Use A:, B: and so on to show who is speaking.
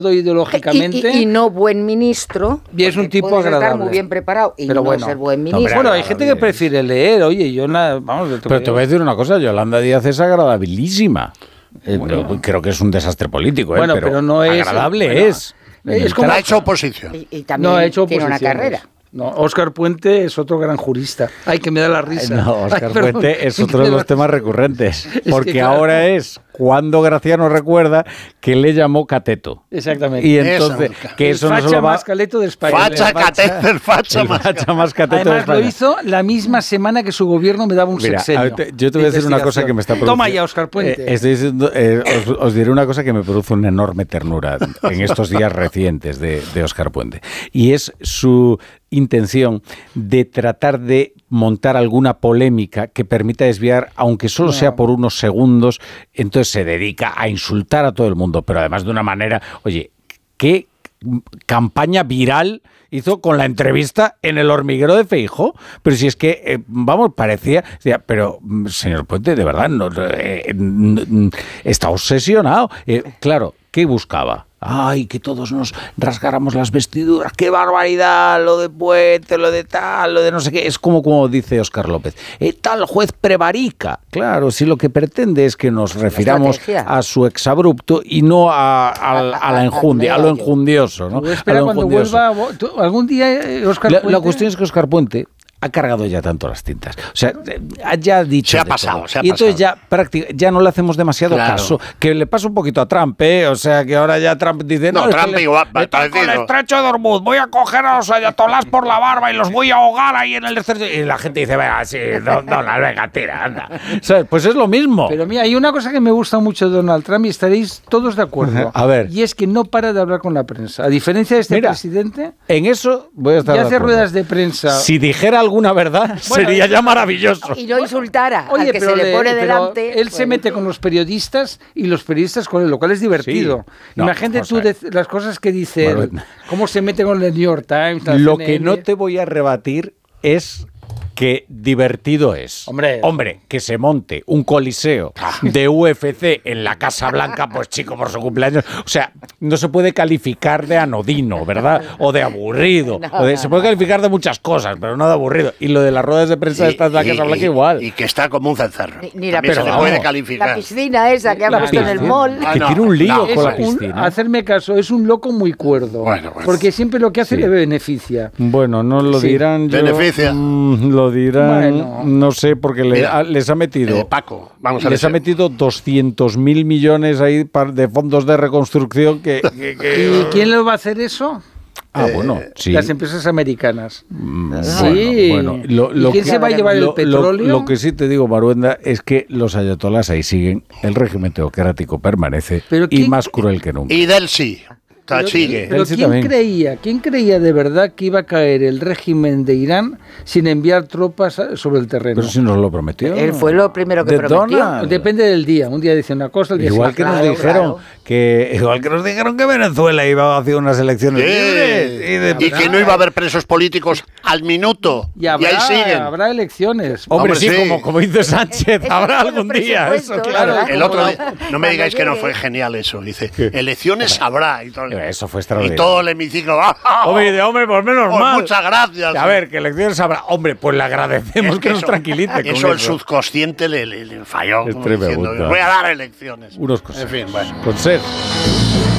A: ideológicamente.
B: Y no buen ministro.
A: Y es un tipo
B: puedes
A: agradable.
B: Estar muy bien preparado y
A: pero
B: no
A: bueno,
B: ser buen ministro.
A: Bueno, hay gente que prefiere leer. Oye, yo vamos.
C: Pero te voy a decir una cosa, Yolanda Díaz es agradabilísima. Creo que es un desastre político,
A: bueno, pero no es
C: agradable.
A: Bueno, es como
D: ha hecho oposición.
B: Y también
A: no ha hecho
B: tiene una carrera.
A: No, Óscar Puente es otro gran jurista. Ay, que me da la risa.
C: No, Óscar Puente es otro de los temas recurrentes. Porque claro, ahora es cuando Graciano recuerda que le llamó cateto.
A: Exactamente.
C: Y entonces, que eso no se lo va...
A: más caleto de España.
D: Facha más cateto.
A: Además, lo hizo la misma semana que su gobierno me daba un sexenio.
C: Yo te voy a decir una cosa que me está produciendo...
A: Toma ya, Óscar Puente.
C: Estoy diciendo, os diré una cosa que me produce una enorme ternura en estos días recientes de Óscar Puente. Y es su intención de tratar de montar alguna polémica que permita desviar, aunque solo sea por unos segundos, entonces se dedica a insultar a todo el mundo, pero además de una manera, oye, ¿qué campaña viral hizo con la entrevista en El Hormiguero de Feijóo? Pero si es que, vamos, parecía, pero señor Puente, de verdad, está obsesionado. Claro, ¿qué buscaba? Ay, que todos nos rasgáramos las vestiduras, qué barbaridad, lo de Puente, lo de tal, lo de no sé qué. Es como dice Óscar López, tal juez prevarica. Claro, si lo que pretende es que nos refiramos a su exabrupto y no a la enjundia, a lo enjundioso, ¿no?
A: Espera cuando vuelva, algún día Óscar Puente...
C: La cuestión es que Óscar Puente ha cargado ya tanto las tintas. O sea, ya ha dicho.
D: Se ha pasado.
C: Y entonces ya no le hacemos demasiado caso. Que le pasa un poquito a Trump, ¿eh? O sea, que ahora ya Trump dice...
D: No, Trump igual.
C: Con el estrecho de Hormuz, voy a coger a los ayatolás por la barba y los voy a ahogar ahí en el estrecho. Y la gente dice, venga, sí, venga, tira, anda. ¿Sabes? Pues es lo mismo.
A: Pero mira, hay una cosa que me gusta mucho de Donald Trump y estaréis todos de acuerdo.
C: A ver.
A: Y es que no para de hablar con la prensa. A diferencia de este presidente...
C: En eso voy a estar
A: de
C: acuerdo.
A: Y hace ruedas de prensa.
C: Si dijera alguna verdad, sería ya maravilloso.
B: Y no insultara al que
A: pero
B: se le pone delante.
A: Él se mete con los periodistas y los periodistas con él, lo cual es divertido. Sí. Imagínate tú las cosas que dice él, cómo se mete con el New York Times.
C: Lo CNN. Que no te voy a rebatir es que divertido es. Hombre, que se monte un coliseo de UFC en la Casa Blanca, pues chico, por su cumpleaños. O sea, no se puede calificar de anodino, ¿verdad? O de aburrido. Se puede calificar de muchas cosas, pero no de aburrido. Y lo de las ruedas de prensa de la Casa Blanca igual.
D: Y que está como un cencerro.
B: Ni la
D: se le puede calificar.
B: La piscina esa que han puesto en el mall.
C: Que tiene un lío con la piscina.
A: Hacerme caso, es un loco muy cuerdo.
D: Bueno.
A: Porque siempre lo que hace le beneficia.
C: Bueno, no lo dirán.
D: Beneficia.
C: Lo dirán, no sé, porque les ha metido
D: Paco, vamos a
C: les ha metido 200.000 millones ahí de fondos de reconstrucción
A: ¿Y quién lo va a hacer eso?
C: Bueno, sí.
A: Las empresas americanas.
C: Sí. Bueno,
A: ¿Y quién se va a llevar el petróleo?
C: Lo que sí te digo, Maruenda, es que los ayatolás ahí siguen, el régimen teocrático permanece y más cruel que nunca.
D: Y del sí.
A: Pero ¿quién creía de verdad que iba a caer el régimen de Irán sin enviar tropas sobre el terreno?
C: Pero si nos lo prometió.
B: Él fue lo primero que prometió.
A: Donald. Depende del día. Un día dice una cosa, el día
C: igual que nos dijeron que Venezuela iba a hacer unas elecciones libres
D: y que no iba a haber presos políticos al minuto.
A: Y ahí siguen. Habrá elecciones.
C: Hombre, sí, como dice Sánchez, habrá algún día. Eso, claro.
D: El otro día, no me digáis que no fue genial eso. Dice, elecciones habrá. Y todo.
C: Eso fue extraordinario.
D: Y todo el hemiciclo.
C: Hombre, pues menos mal.
D: Muchas gracias.
C: A ver, que elecciones habrá. Hombre, pues le agradecemos que nos tranquilice.
D: Eso el subconsciente le falló.
C: Es tremendo.
D: Voy a dar elecciones.
C: Unos cosas.
D: En fin, bueno.
C: Con ser.